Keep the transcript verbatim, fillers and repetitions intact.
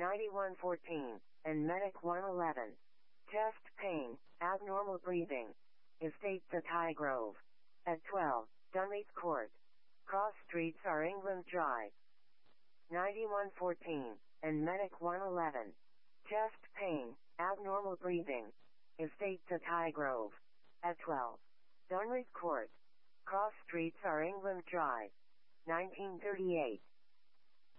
ninety-one fourteen, and Medic one eleven. Chest pain, abnormal breathing. Estates at Highgrove. At twelve, Dunleith Court. Cross Streets are England Drive. ninety-one fourteen, and Medic one eleven. Chest pain, abnormal breathing. Estates at Highgrove. At twelve, Dunleith Court. Cross Streets are England Drive. nineteen thirty-eight.